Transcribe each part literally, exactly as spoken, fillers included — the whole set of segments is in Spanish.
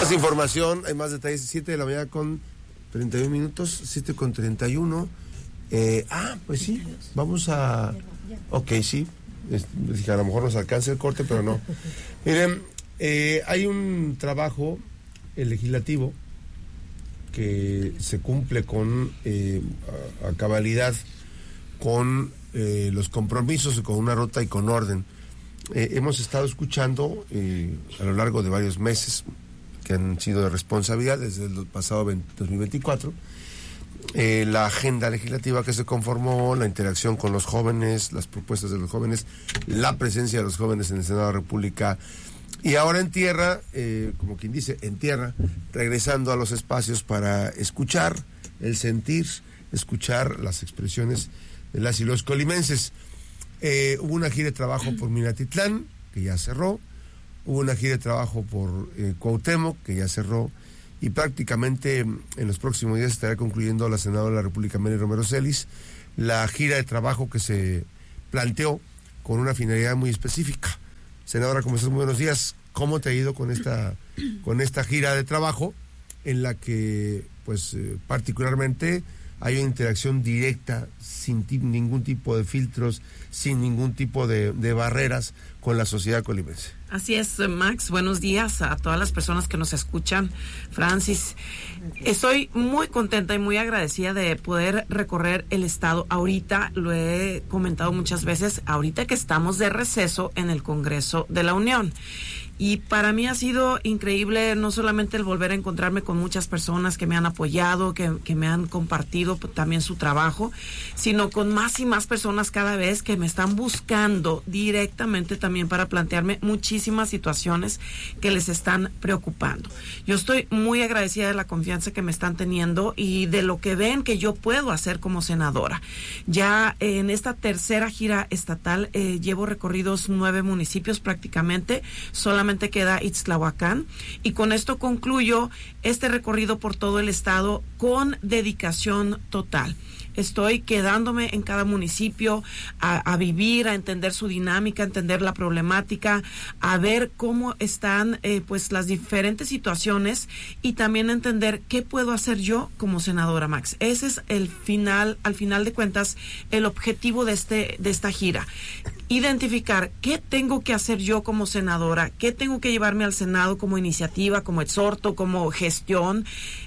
Más información, hay más detalles. siete de la mañana con treinta y un minutos, siete con treinta y uno. Eh, ah, pues sí, vamos a... Ok, sí. Es, dije, a lo mejor nos alcanza el corte, pero no. Miren, eh, hay un trabajo el legislativo que se cumple con eh, a, a cabalidad con eh, los compromisos, con una ruta y con orden. Eh, hemos estado escuchando eh, a lo largo de varios meses que han sido de responsabilidad desde el pasado dos mil veinticuatro, eh, la agenda legislativa que se conformó, la interacción con los jóvenes, las propuestas de los jóvenes, la presencia de los jóvenes en el Senado de la República, y ahora en tierra, eh, como quien dice, en tierra, regresando a los espacios para escuchar el sentir, escuchar las expresiones de las y los colimenses. Eh, hubo una gira de trabajo por Minatitlán, que ya cerró, hubo una gira de trabajo por eh, Cuauhtémoc, que ya cerró, y prácticamente en los próximos días estará concluyendo la senadora de la República, Mary Romero Celis, la gira de trabajo que se planteó con una finalidad muy específica. Senadora, ¿cómo estás? Muy buenos días. ¿Cómo te ha ido con esta, con esta gira de trabajo en la que, pues, eh, particularmente hay una interacción directa, sin ti, ningún tipo de filtros, sin ningún tipo de, de barreras con la sociedad colimense? Así es, Max. Buenos días a todas las personas que nos escuchan. Francis, estoy muy contenta y muy agradecida de poder recorrer el estado. Ahorita, lo he comentado muchas veces, ahorita que estamos de receso en el Congreso de la Unión. Y para mí ha sido increíble no solamente el volver a encontrarme con muchas personas que me han apoyado, que, que me han compartido también su trabajo, sino con más y más personas cada vez que me están buscando directamente también para plantearme muchísimas situaciones que les están preocupando. Yo estoy muy agradecida de la confianza que me están teniendo y de lo que ven que yo puedo hacer como senadora. Ya en esta tercera gira estatal eh, llevo recorridos nueve municipios prácticamente, solamente queda Ixtlahuacán, y con esto concluyo este recorrido por todo el estado con dedicación total. Estoy quedándome en cada municipio a, a vivir, a entender su dinámica, a entender la problemática, a ver cómo están eh, pues las diferentes situaciones y también entender qué puedo hacer yo como senadora, Max. Ese es el final, al final de cuentas, el objetivo de este de esta gira. Identificar qué tengo que hacer yo como senadora, qué tengo que llevarme al Senado como iniciativa, como exhorto, como gestión,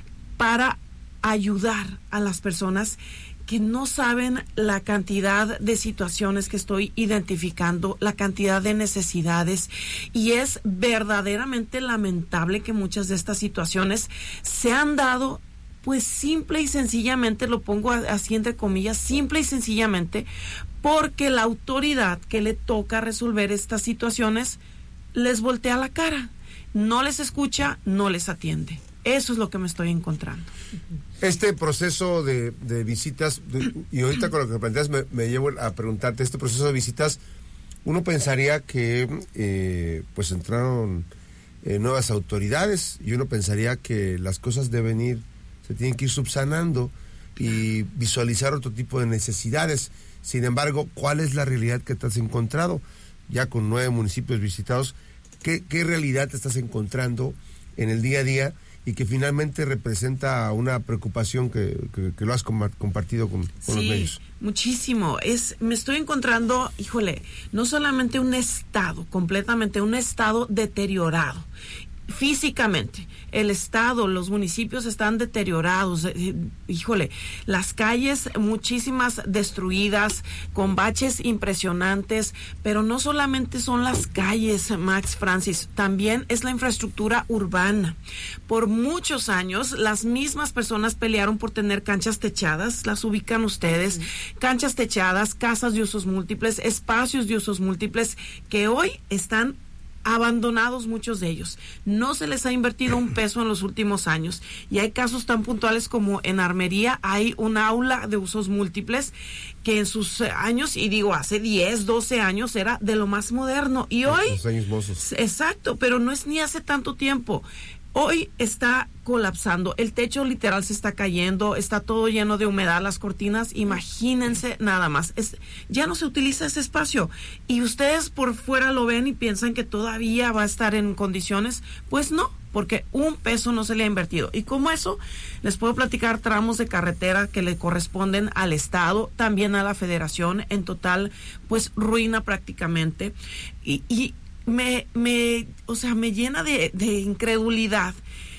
para ayudar a las personas que no saben la cantidad de situaciones que estoy identificando, la cantidad de necesidades, y es verdaderamente lamentable que muchas de estas situaciones se han dado, pues simple y sencillamente, lo pongo así entre comillas, simple y sencillamente, porque la autoridad que le toca resolver estas situaciones les voltea la cara, no les escucha, no les atiende. Eso es lo que me estoy encontrando. Este proceso de, de visitas, de, y ahorita con lo que me planteas me, me llevo a preguntarte, este proceso de visitas, uno pensaría que eh, pues entraron eh, nuevas autoridades, y uno pensaría que las cosas deben ir, se tienen que ir subsanando y visualizar otro tipo de necesidades. Sin embargo, ¿cuál es la realidad que te has encontrado? Ya con nueve municipios visitados, ¿qué, qué realidad te estás encontrando en el día a día y que finalmente representa una preocupación que, que, que lo has compartido con, con sí, los medios? Muchísimo. Es, me estoy encontrando, híjole, no solamente un estado, completamente un estado deteriorado. Físicamente, el estado, los municipios están deteriorados, eh, híjole, las calles muchísimas destruidas, con baches impresionantes, pero no solamente son las calles, Max, Francis, también es la infraestructura urbana. Por muchos años, las mismas personas pelearon por tener canchas techadas, las ubican ustedes, uh-huh. Canchas techadas, casas de usos múltiples, espacios de usos múltiples, que hoy están abandonados muchos de ellos. No se les ha invertido un peso en los últimos años, y hay casos tan puntuales como en Armería hay un aula de usos múltiples que en sus años, y digo hace diez, doce años, era de lo más moderno, y hoy... Los años mozos. Exacto, pero no es ni hace tanto tiempo. Hoy está colapsando, el techo literal se está cayendo, está todo lleno de humedad, las cortinas, imagínense nada más, es, ya no se utiliza ese espacio y ustedes por fuera lo ven y piensan que todavía va a estar en condiciones, pues no, porque un peso no se le ha invertido. Y como eso, les puedo platicar tramos de carretera que le corresponden al Estado, también a la Federación, en total, pues ruina prácticamente. Y, y me, me, o sea, me llena de, de incredulidad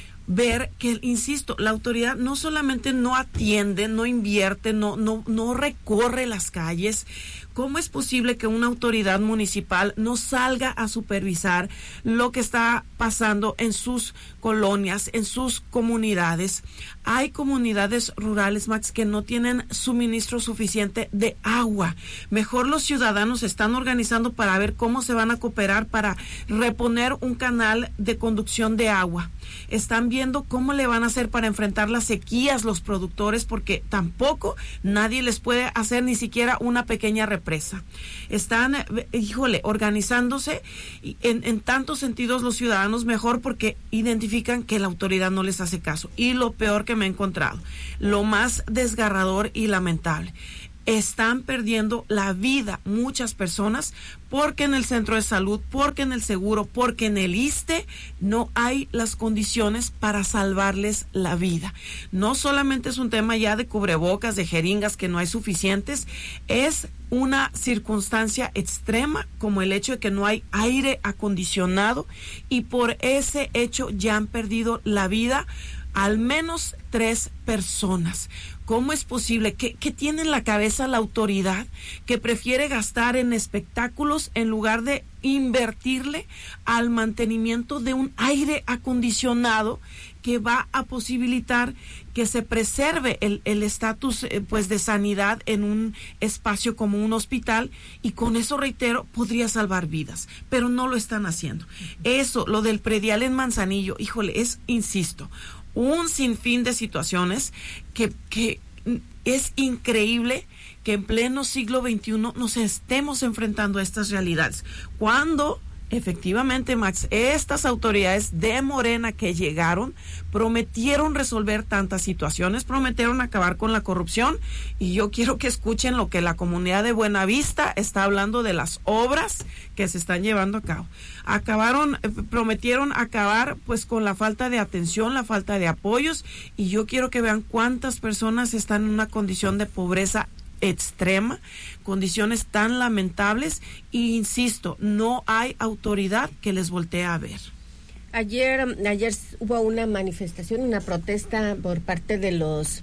ver que, insisto, la autoridad no solamente no atiende, no invierte, no, no, no recorre las calles. ¿Cómo es posible que una autoridad municipal no salga a supervisar lo que está pasando en sus colonias, en sus comunidades? Hay comunidades rurales, Max, que no tienen suministro suficiente de agua. Mejor los ciudadanos se están organizando para ver cómo se van a cooperar para reponer un canal de conducción de agua. Están viendo cómo le van a hacer para enfrentar las sequías los productores, porque tampoco nadie les puede hacer ni siquiera una pequeña represa. Están, híjole, organizándose en, en tantos sentidos los ciudadanos mejor, porque identifican que la autoridad no les hace caso. Y lo peor que me he encontrado, lo más desgarrador y lamentable, están perdiendo la vida muchas personas porque en el centro de salud, porque en el seguro, porque en el ISSSTE no hay las condiciones para salvarles la vida. No solamente es un tema ya de cubrebocas, de jeringas que no hay suficientes, es una circunstancia extrema como el hecho de que no hay aire acondicionado, y por ese hecho ya han perdido la vida al menos tres personas. ¿Cómo es posible? ¿Qué, qué tiene en la cabeza la autoridad que prefiere gastar en espectáculos en lugar de invertirle al mantenimiento de un aire acondicionado que va a posibilitar que se preserve el el estatus eh, pues de sanidad en un espacio como un hospital, y con eso, reitero, podría salvar vidas, pero no lo están haciendo? Eso, lo del predial en Manzanillo, híjole, es, insisto, un sinfín de situaciones que, que es increíble que en pleno siglo veintiuno nos estemos enfrentando a estas realidades, cuando efectivamente, Max, estas autoridades de Morena que llegaron prometieron resolver tantas situaciones, prometieron acabar con la corrupción, y yo quiero que escuchen lo que la comunidad de Buenavista está hablando de las obras que se están llevando a cabo. Acabaron, eh, prometieron acabar pues con la falta de atención, la falta de apoyos, y yo quiero que vean cuántas personas están en una condición de pobreza extrema, condiciones tan lamentables, y insisto, no hay autoridad que les voltee a ver. Ayer, ayer hubo una manifestación, una protesta por parte de los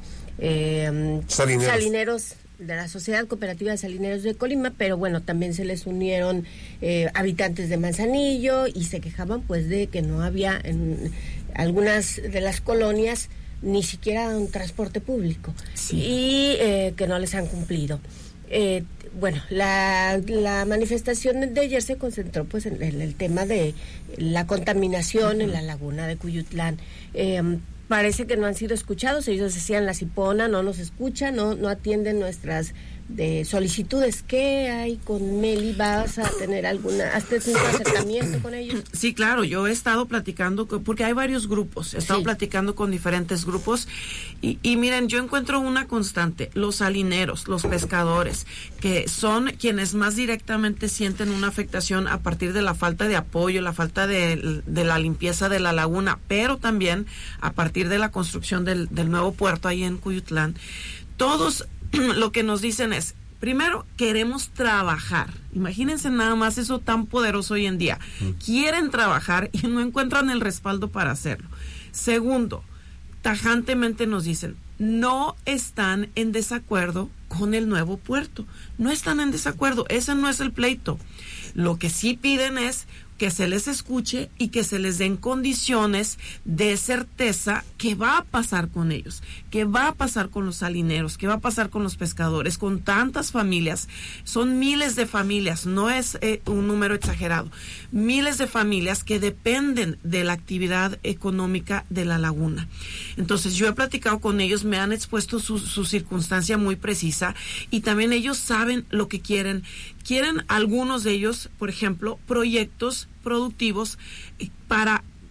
eh, salineros. salineros de la Sociedad Cooperativa de Salineros de Colima, pero bueno, también se les unieron eh, habitantes de Manzanillo, y se quejaban pues de que no había en algunas de las colonias ni siquiera un transporte público, sí. y eh, que no les han cumplido. Eh, bueno, la, la manifestación de ayer se concentró pues en, en el tema de la contaminación uh-huh. en la laguna de Cuyutlán. Eh, parece que no han sido escuchados. Ellos decían, la Cipona no nos escucha, no, no atienden nuestras de solicitudes. ¿Qué hay con Meli? ¿Vas a tener alguna, has tenido un acercamiento con ellos? Sí, claro, yo he estado platicando, porque hay varios grupos, he estado sí. platicando con diferentes grupos, y, y miren, yo encuentro una constante: los salineros, los pescadores, que son quienes más directamente sienten una afectación a partir de la falta de apoyo, la falta de, de la limpieza de la laguna, pero también a partir de la construcción del, del nuevo puerto ahí en Cuyutlán. Todos lo que nos dicen es, primero, queremos trabajar. Imagínense nada más eso tan poderoso hoy en día. Mm. Quieren trabajar y no encuentran el respaldo para hacerlo. Segundo, tajantemente nos dicen, no están en desacuerdo con el nuevo puerto. No están en desacuerdo, ese no es el pleito. Lo que sí piden es que se les escuche y que se les den condiciones de certeza que va a pasar con ellos, que va a pasar con los salineros, que va a pasar con los pescadores, con tantas familias. Son miles de familias, no es eh, un número exagerado, miles de familias que dependen de la actividad económica de la laguna. Entonces yo he platicado con ellos, me han expuesto su, su circunstancia muy precisa, y también ellos saben lo que quieren. Quieren algunos de ellos, por ejemplo, proyectos productivos para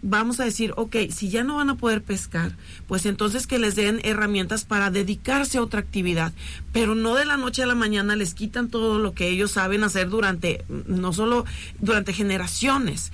vamos a decir, ok, si ya no van a poder pescar, pues entonces que les den herramientas para dedicarse a otra actividad, pero no de la noche a la mañana les quitan todo lo que ellos saben hacer durante, no solo durante generaciones.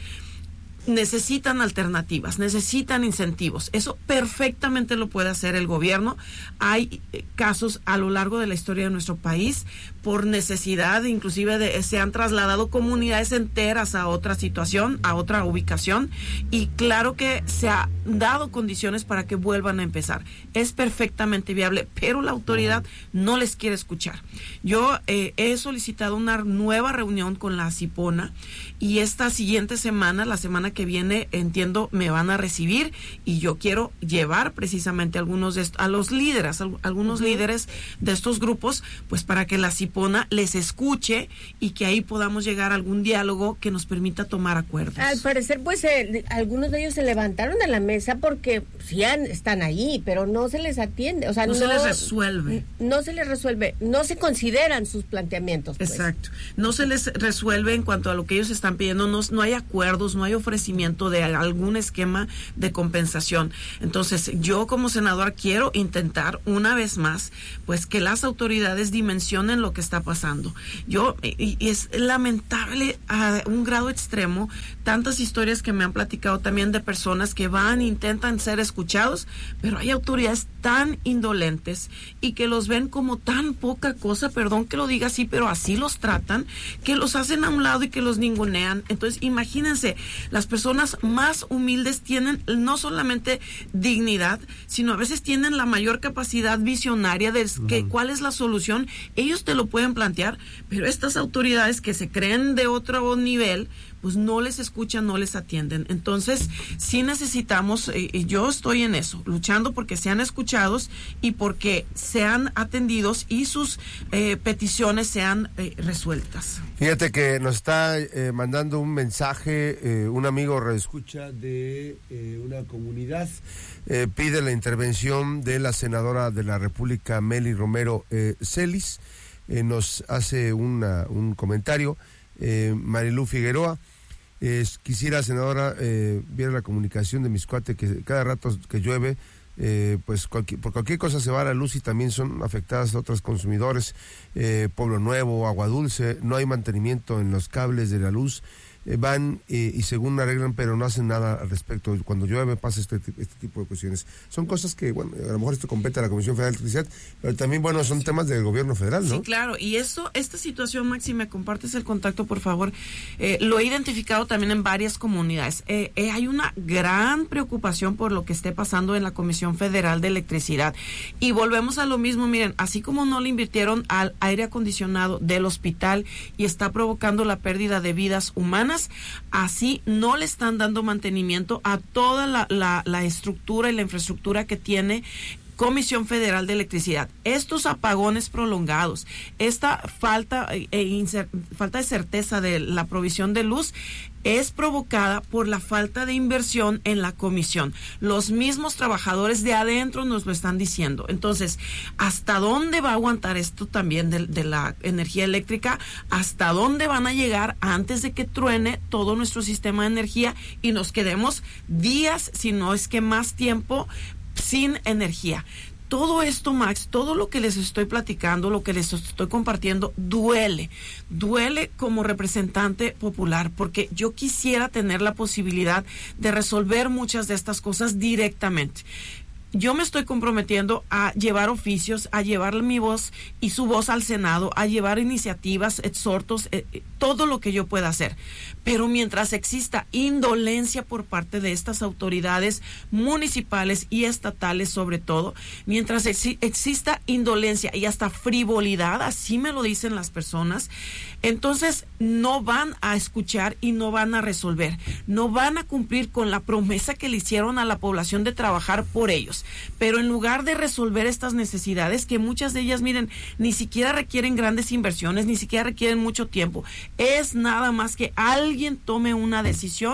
Necesitan alternativas, necesitan incentivos. Eso perfectamente lo puede hacer el gobierno. Hay casos a lo largo de la historia de nuestro país, por necesidad, inclusive de, se han trasladado comunidades enteras a otra situación, a otra ubicación, y claro que se ha dado condiciones para que vuelvan a empezar. Es perfectamente viable, pero la autoridad no les quiere escuchar. Yo eh, he solicitado una nueva reunión con la Cipona, y esta siguiente semana, la semana que viene, entiendo, me van a recibir, y yo quiero llevar precisamente a algunos de estos, a los líderes, a algunos uh-huh. líderes de estos grupos, pues para que la Cipona les escuche y que ahí podamos llegar a algún diálogo que nos permita tomar acuerdos. Al parecer, pues eh, algunos de ellos se levantaron de la mesa porque sí están ahí, pero no se les atiende, o sea, no, no se les resuelve. No se les resuelve, no se consideran sus planteamientos. Pues. Exacto, no se les resuelve en cuanto a lo que ellos están pidiendo, no, no hay acuerdos, no hay ofrecimiento de algún esquema de compensación. Entonces, yo como senadora quiero intentar una vez más, pues que las autoridades dimensionen lo que está pasando. Yo, y, y es lamentable a un grado extremo, tantas historias que me han platicado también de personas que van, intentan ser escuchados, pero hay autoridades tan indolentes y que los ven como tan poca cosa, perdón que lo diga así, pero así los tratan, que los hacen a un lado y que los ningunean. Entonces, imagínense, las personas más humildes tienen no solamente dignidad, sino a veces tienen la mayor capacidad visionaria de que, uh-huh. cuál es la solución. Ellos te lo pueden plantear, pero estas autoridades que se creen de otro nivel, pues no les escuchan, no les atienden. Entonces, sí necesitamos, y eh, yo estoy en eso, luchando porque sean escuchados y porque sean atendidos y sus eh, peticiones sean eh, resueltas. Fíjate que nos está eh, mandando un mensaje, eh, un amigo reescucha de eh, una comunidad, eh, pide la intervención de la senadora de la República, Meli Romero eh, Celis, eh, nos hace una, un comentario. Eh, Marilú Figueroa, eh, quisiera, senadora, eh, viera la comunicación de Mixcoate, que cada rato que llueve, eh, pues cualquier, por cualquier cosa se va a la luz y también son afectadas otros consumidores, eh, Pueblo Nuevo, Agua Dulce, no hay mantenimiento en los cables de la luz, eh, van eh, y según arreglan, pero no hacen nada al respecto. Cuando llueve pasa este, este tipo de cuestiones. Son cosas que, bueno, a lo mejor esto compete a la Comisión Federal de Electricidad, pero también, bueno, son temas del gobierno federal, ¿no? Sí, claro, y eso, esta situación, Maxi, me compartes el contacto, por favor. Eh, lo he identificado también en varias comunidades. Eh, eh, hay una gran preocupación por lo que esté pasando en la Comisión Federal de Electricidad. Y volvemos a lo mismo, miren, así como no le invirtieron al aire acondicionado del hospital y está provocando la pérdida de vidas humanas, así no le están dando mantenimiento a toda la, la, la estructura y la infraestructura que tiene Comisión Federal de Electricidad. Estos apagones prolongados, esta falta, eh, incer, falta de certeza de la provisión de luz es provocada por la falta de inversión en la comisión. Los mismos trabajadores de adentro nos lo están diciendo. Entonces, ¿hasta dónde va a aguantar esto también de, de la energía eléctrica? ¿Hasta dónde van a llegar antes de que truene todo nuestro sistema de energía y nos quedemos días, si no es que más tiempo, sin energía? Todo esto, Max, todo lo que les estoy platicando, lo que les estoy compartiendo, duele, duele como representante popular, porque yo quisiera tener la posibilidad de resolver muchas de estas cosas directamente. Yo me estoy comprometiendo a llevar oficios, a llevar mi voz y su voz al Senado, a llevar iniciativas, exhortos, eh, todo lo que yo pueda hacer. Pero mientras exista indolencia por parte de estas autoridades municipales y estatales sobre todo, mientras ex- exista indolencia y hasta frivolidad, así me lo dicen las personas, entonces no van a escuchar y no van a resolver, no van a cumplir con la promesa que le hicieron a la población de trabajar por ellos. Pero en lugar de resolver estas necesidades, que muchas de ellas, miren, ni siquiera requieren grandes inversiones, ni siquiera requieren mucho tiempo, es nada más que alguien tome una decisión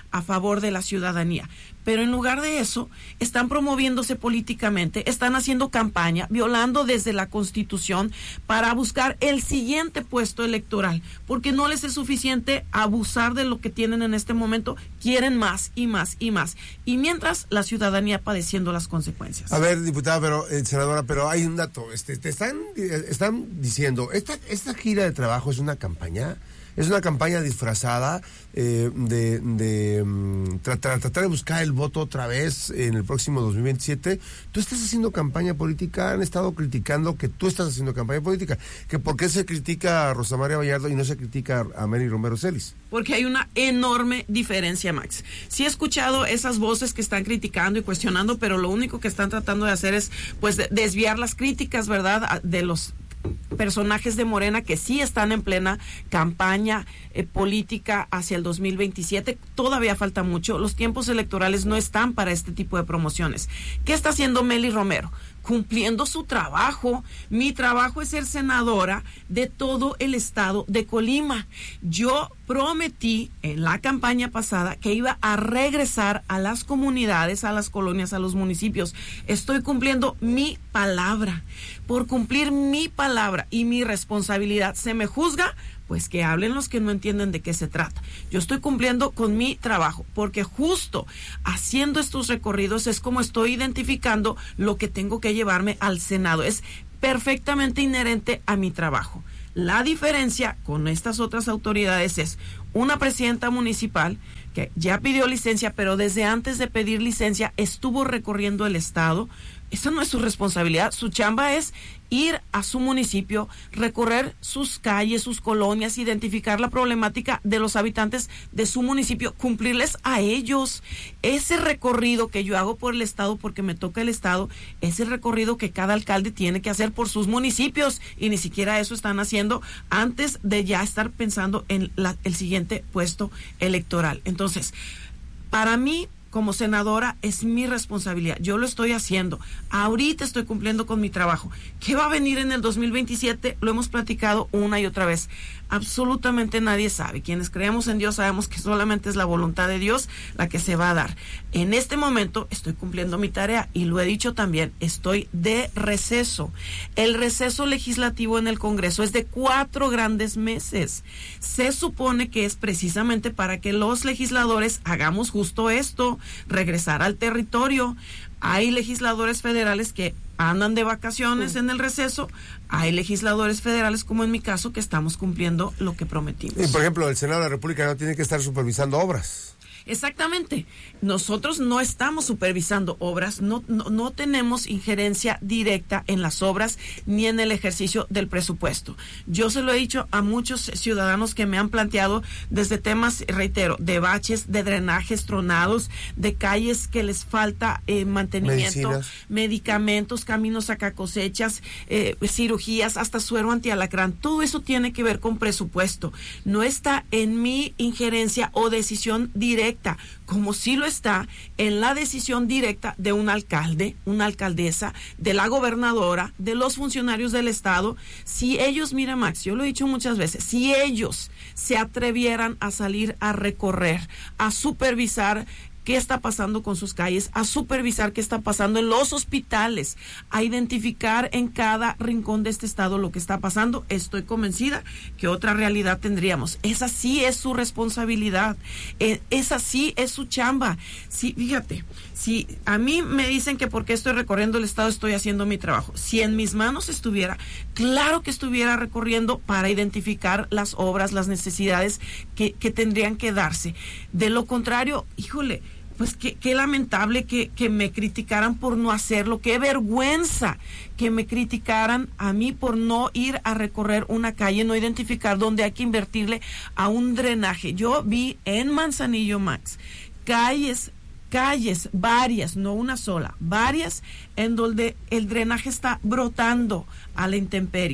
a favor de la ciudadanía. Pero en lugar de eso, están promoviéndose políticamente, están haciendo campaña, violando desde la Constitución para buscar el siguiente puesto electoral, porque no les es suficiente abusar de lo que tienen en este momento, quieren más y más y más. Y mientras, la ciudadanía padeciendo las consecuencias. A ver, diputada, pero, eh, senadora, pero hay un dato, este, te están, están diciendo, esta, esta gira de trabajo es una campaña. Es una campaña disfrazada eh, de, de um, tratar, tratar de buscar el voto otra vez en el próximo dos mil veintisiete. Tú estás haciendo campaña política, han estado criticando que tú estás haciendo campaña política. Que ¿por qué se critica a Rosa María Vallardo y no se critica a Mary Romero Celis? Porque hay una enorme diferencia, Max. Sí he escuchado esas voces que están criticando y cuestionando, pero lo único que están tratando de hacer es pues de, desviar las críticas, ¿verdad?, de los personajes de Morena que sí están en plena campaña eh, política hacia el dos mil veintisiete. Todavía falta mucho. Los tiempos electorales no están para este tipo de promociones. ¿Qué está haciendo Mely Romero? Cumpliendo su trabajo. Mi trabajo es ser senadora de todo el estado de Colima. Yo prometí en la campaña pasada que iba a regresar a las comunidades, a las colonias, a los municipios. Estoy cumpliendo mi palabra. Por cumplir mi palabra y mi responsabilidad, ¿se me juzga? Pues que hablen los que no entienden de qué se trata. Yo estoy cumpliendo con mi trabajo, porque justo haciendo estos recorridos es como estoy identificando lo que tengo que llevarme al Senado. Es perfectamente inherente a mi trabajo. La diferencia con estas otras autoridades es una presidenta municipal que ya pidió licencia, pero desde antes de pedir licencia estuvo recorriendo el estado. Esa no es su responsabilidad. Su chamba es ir a su municipio, recorrer sus calles, sus colonias, identificar la problemática de los habitantes de su municipio, cumplirles a ellos. Ese recorrido que yo hago por el estado, porque me toca el estado, es el recorrido que cada alcalde tiene que hacer por sus municipios, y ni siquiera eso están haciendo antes de ya estar pensando en la, el siguiente puesto electoral. Entonces, para mí, como senadora, es mi responsabilidad. Yo lo estoy haciendo. Ahorita estoy cumpliendo con mi trabajo. ¿Qué va a venir en el dos mil veintisiete? Lo hemos platicado una y otra vez. Absolutamente nadie sabe. Quienes creemos en Dios sabemos que solamente es la voluntad de Dios la que se va a dar. En este momento estoy cumpliendo mi tarea y lo he dicho también, estoy de receso. El receso legislativo en el Congreso es de cuatro grandes meses. Se supone que es precisamente para que los legisladores hagamos justo esto, regresar al territorio. Hay legisladores federales que andan de vacaciones en el receso, hay legisladores federales, como en mi caso, que estamos cumpliendo lo que prometimos. Y por ejemplo, el Senado de la República no tiene que estar supervisando obras. Exactamente. Nosotros no estamos supervisando obras, no, no, no tenemos injerencia directa en las obras ni en el ejercicio del presupuesto. Yo se lo he dicho a muchos ciudadanos que me han planteado desde temas, reitero, de baches, de drenajes tronados, de calles que les falta eh, mantenimiento, medicinas, medicamentos, caminos a cosechas, eh, cirugías, hasta suero antialacrán. Todo eso tiene que ver con presupuesto. No está en mi injerencia o decisión directa, como sí lo está en la decisión directa de un alcalde, una alcaldesa, de la gobernadora, de los funcionarios del Estado. Si ellos, mira Max, yo lo he dicho muchas veces, si ellos se atrevieran a salir a recorrer, a supervisar qué está pasando con sus calles, a supervisar qué está pasando en los hospitales, a identificar en cada rincón de este estado lo que está pasando, estoy convencida que otra realidad tendríamos. Esa sí es su responsabilidad, eh, esa sí es su chamba. Sí, fíjate, si a mí me dicen que porque estoy recorriendo el estado estoy haciendo mi trabajo, si en mis manos estuviera, claro que estuviera recorriendo para identificar las obras, las necesidades que, que tendrían que darse. De lo contrario, híjole, pues qué, qué lamentable que, que me criticaran por no hacerlo, qué vergüenza que me criticaran a mí por no ir a recorrer una calle, no identificar dónde hay que invertirle a un drenaje. Yo vi en Manzanillo, Max, calles, calles, varias, no una sola, varias, en donde el drenaje está brotando a la intemperie.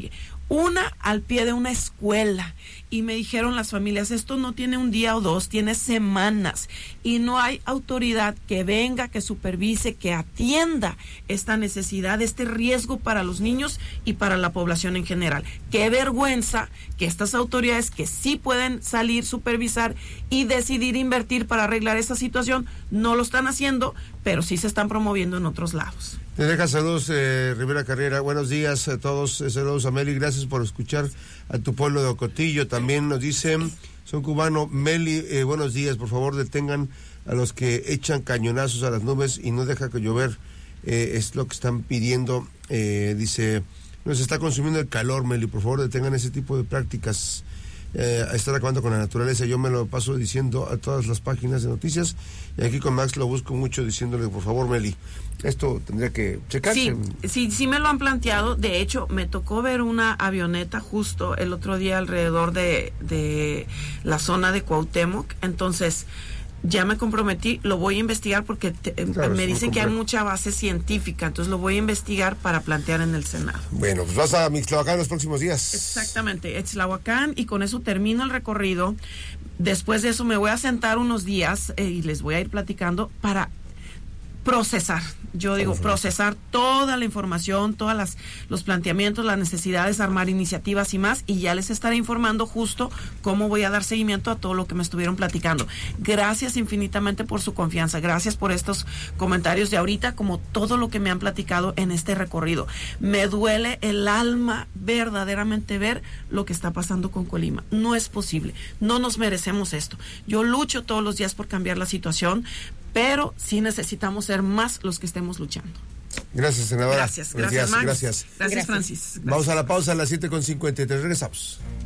una al pie de una escuela, y me dijeron las familias, esto no tiene un día o dos, tiene semanas, y no hay autoridad que venga, que supervise, que atienda esta necesidad, este riesgo para los niños y para la población en general. Qué vergüenza que estas autoridades que sí pueden salir, supervisar y decidir invertir para arreglar esta situación, no lo están haciendo, pero sí se están promoviendo en otros lados. Te deja saludos, eh, Rivera Carrera. Buenos días a todos. Eh, saludos a Meli. Gracias por escuchar a tu pueblo de Ocotillo. También nos dicen, son cubano. Meli, eh, buenos días. Por favor, detengan a los que echan cañonazos a las nubes y no deja que llover. Eh, es lo que están pidiendo. Eh, dice, nos está consumiendo el calor, Meli. Por favor, detengan ese tipo de prácticas. Eh, a estar acabando con la naturaleza. Yo me lo paso diciendo a todas las páginas de noticias, y aquí con Max lo busco mucho diciéndole, por favor, Meli, esto tendría que checarse. Sí, sí, sí me lo han planteado. De hecho, me tocó ver una avioneta justo el otro día alrededor de, de la zona de Cuauhtémoc. Entonces, ya me comprometí, lo voy a investigar porque te, claro, me dicen que hay mucha base científica, entonces lo voy a investigar para plantear en el Senado. Bueno, pues vas a Mixtlahuacán en los próximos días. Exactamente, Mixtlahuacán, y con eso termino el recorrido. Después de eso me voy a sentar unos días eh, y les voy a ir platicando para procesar, yo digo procesar toda la información, todas las los planteamientos, las necesidades, armar iniciativas y más, y ya les estaré informando justo cómo voy a dar seguimiento a todo lo que me estuvieron platicando. Gracias infinitamente por su confianza, gracias por estos comentarios de ahorita, como todo lo que me han platicado en este recorrido. Me duele el alma verdaderamente ver lo que está pasando con Colima. No es posible, no nos merecemos esto. Yo lucho todos los días por cambiar la situación, pero sí necesitamos ser más los que estemos luchando. Gracias, senadora. Gracias, gracias, gracias, Max. gracias. Gracias, Francis. Gracias. Vamos a la pausa a las siete con cincuenta y tres. Regresamos.